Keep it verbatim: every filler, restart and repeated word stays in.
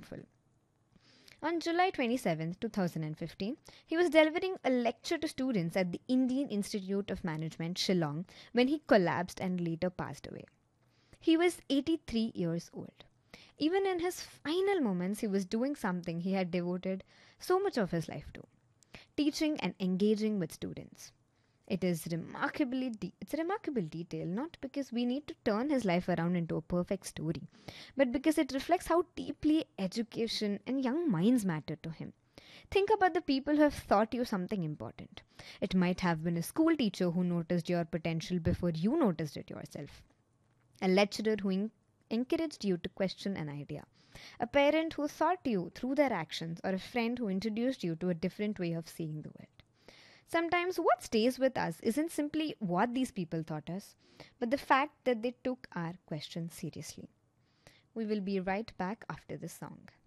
meaningful. On July twenty-seventh, twenty fifteen, he was delivering a lecture to students at the Indian Institute of Management, Shillong, when he collapsed and later passed away. He was eighty-three years old. Even in his final moments, he was doing something he had devoted so much of his life to: teaching and engaging with students. It is remarkably de- it's a remarkable detail, not because we need to turn his life around into a perfect story, but because it reflects how deeply education and young minds matter to him. Think about the people who have taught you something important. It might have been a school teacher who noticed your potential before you noticed it yourself, a lecturer who en- encouraged you to question an idea, a parent who taught you through their actions, or a friend who introduced you to a different way of seeing the world. Sometimes what stays with us isn't simply what these people taught us, but the fact that they took our questions seriously. We will be right back after this song.